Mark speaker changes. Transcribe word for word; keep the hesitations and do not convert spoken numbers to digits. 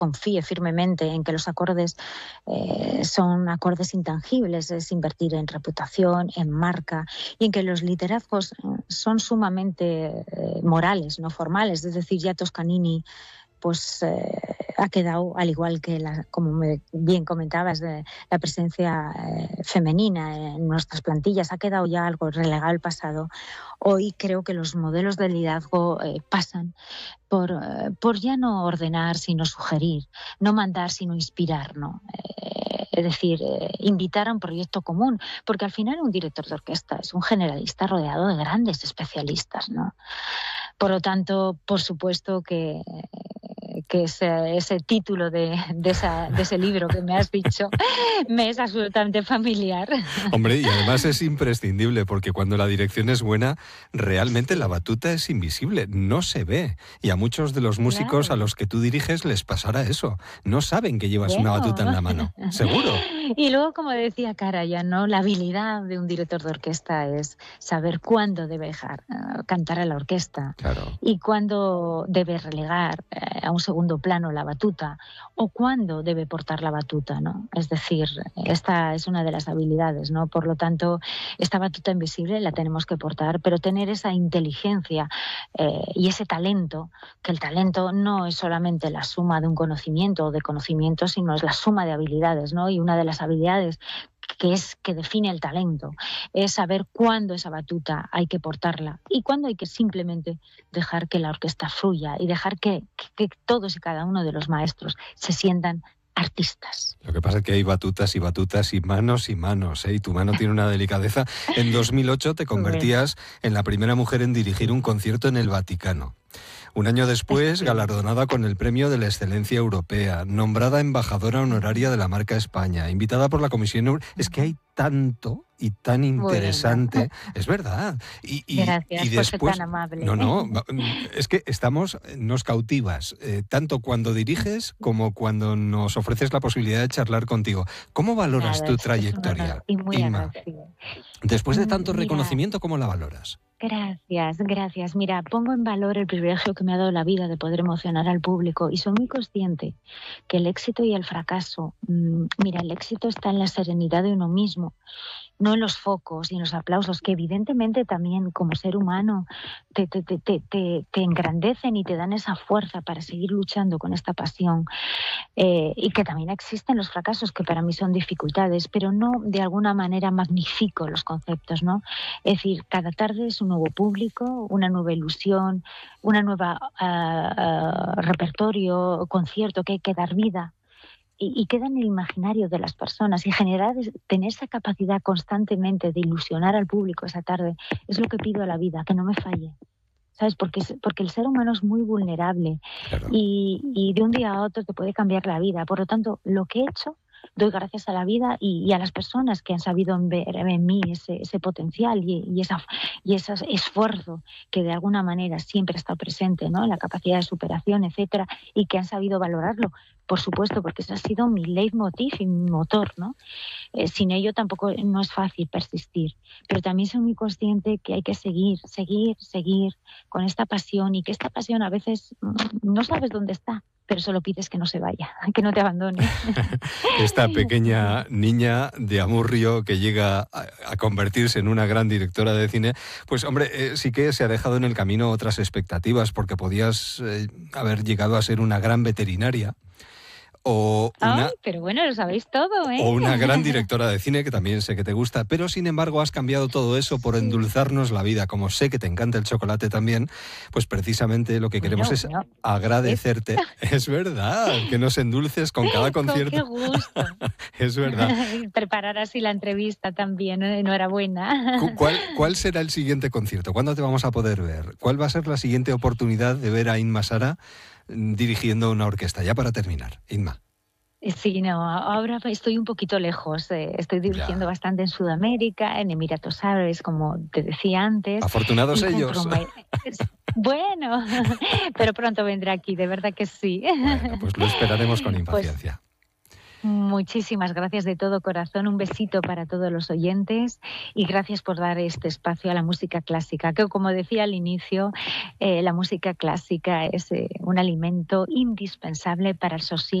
Speaker 1: confíe firmemente en que los acordes eh, son acordes intangibles, es invertir en reputación, en marca, y en que los liderazgos son sumamente eh, morales, no formales. Es decir, ya Toscanini pues eh, ha quedado, al igual que, la, como me bien comentabas, de la presencia eh, femenina en nuestras plantillas, ha quedado ya algo relegado al pasado. Hoy creo que los modelos de liderazgo eh, pasan por, eh, por ya no ordenar, sino sugerir, no mandar, sino inspirar, ¿no? Eh, es decir, eh, invitar a un proyecto común, porque al final un director de orquesta es un generalista rodeado de grandes especialistas, ¿no? Por lo tanto, por supuesto que, que ese, ese título de, de, esa, de ese libro que me has dicho me es absolutamente familiar.
Speaker 2: Hombre, y además es imprescindible, porque cuando la dirección es buena, realmente la batuta es invisible, no se ve. Y a muchos de los músicos claro. a los que tú diriges les pasará eso. No saben que llevas bueno. una batuta en la mano, seguro.
Speaker 1: Y luego, como decía Karajan, ¿no? La habilidad de un director de orquesta es saber cuándo debe dejar uh, cantar a la orquesta.
Speaker 2: Claro.
Speaker 1: Y cuándo debe relegar eh, a un segundo plano la batuta, o cuándo debe portar la batuta, ¿no? Es decir, esta es una de las habilidades, ¿no? Por lo tanto, esta batuta invisible la tenemos que portar, pero tener esa inteligencia eh, y ese talento, que el talento no es solamente la suma de un conocimiento o de conocimientos, sino es la suma de habilidades, ¿no? Y una de las habilidades que es que define el talento, es saber cuándo esa batuta hay que portarla y cuándo hay que simplemente dejar que la orquesta fluya y dejar que, que, que todos y cada uno de los maestros se sientan artistas.
Speaker 2: Lo que pasa es que hay batutas y batutas y manos y manos, ¿eh? Y tu mano tiene una delicadeza. En dos mil ocho te convertías en la primera mujer en dirigir un concierto en el Vaticano. Un año después, galardonada con el Premio de la Excelencia Europea, nombrada embajadora honoraria de la marca España, invitada por la Comisión Europea. Es que hay tanto y tan interesante. Bueno. Es verdad. Y, y,
Speaker 1: Gracias
Speaker 2: y después,
Speaker 1: por ser tan amable.
Speaker 2: No, no, es que estamos, nos cautivas, eh, tanto cuando diriges como cuando nos ofreces la posibilidad de charlar contigo. ¿Cómo valoras Nada, tu trayectoria,
Speaker 1: y muy
Speaker 2: Inma? Después de tanto Mira, reconocimiento, ¿cómo la valoras?
Speaker 1: Gracias, gracias. Mira, pongo en valor el privilegio que me ha dado la vida de poder emocionar al público y soy muy consciente que el éxito y el fracaso, mmm, mira, el éxito está en la serenidad de uno mismo, no en los focos y en los aplausos, que evidentemente también como ser humano te, te, te, te, te, te engrandecen y te dan esa fuerza para seguir luchando con esta pasión. Eh, y que también existen los fracasos, que para mí son dificultades, pero no de alguna manera magnifico los conceptos, ¿no? Es decir, cada tarde es un nuevo público, una nueva ilusión, una nueva uh, uh, repertorio, concierto que hay que dar vida. Y queda en el imaginario de las personas y generar, tener esa capacidad constantemente de ilusionar al público esa tarde es lo que pido a la vida, que no me falle, ¿sabes? Porque, porque el ser humano es muy vulnerable. Claro. y, y de un día a otro te puede cambiar la vida. Por lo tanto, lo que he hecho, doy gracias a la vida y, y a las personas que han sabido ver en mí ese, ese potencial y, y, esa, y ese esfuerzo que de alguna manera siempre ha estado presente, ¿no? La capacidad de superación, etcétera, y que han sabido valorarlo. Por supuesto, porque ese ha sido mi leitmotiv y mi motor, ¿no? Eh, sin ello tampoco no es fácil persistir. Pero también soy muy consciente que hay que seguir, seguir, seguir con esta pasión y que esta pasión a veces no sabes dónde está, pero solo pides que no se vaya, que no te abandone.
Speaker 2: Esta pequeña niña de Amurrio que llega a, a convertirse en una gran directora de cine, pues hombre, eh, sí que se ha dejado en el camino otras expectativas, porque podías eh, haber llegado a ser una gran veterinaria. O una,
Speaker 1: Ay, pero bueno, lo sabéis todo, ¿eh?
Speaker 2: O una gran directora de cine, que también sé que te gusta, pero sin embargo has cambiado todo eso por sí. endulzarnos la vida. Como sé que te encanta el chocolate también, pues precisamente lo que bueno, queremos es bueno, agradecerte. Es... es verdad, que nos endulces con cada concierto.
Speaker 1: Con qué gusto.
Speaker 2: Es verdad.
Speaker 1: Preparar así la entrevista también, enhorabuena.
Speaker 2: ¿Cuál, ¿Cuál será el siguiente concierto? ¿Cuándo te vamos a poder ver? ¿Cuál va a ser la siguiente oportunidad de ver a Inma Sara dirigiendo una orquesta? Ya para terminar, Inma.
Speaker 1: Sí, no, ahora estoy un poquito lejos. Eh, estoy dirigiendo ya. bastante en Sudamérica, en Emiratos Árabes, como te decía antes.
Speaker 2: Afortunados ellos.
Speaker 1: Bueno, pero pronto vendré aquí, de verdad que sí.
Speaker 2: Bueno, pues lo esperaremos con impaciencia.
Speaker 1: Pues, Muchísimas gracias de todo corazón, un besito para todos los oyentes y gracias por dar este espacio a la música clásica, que como decía al inicio, eh, la música clásica es eh, un alimento indispensable para el sosiego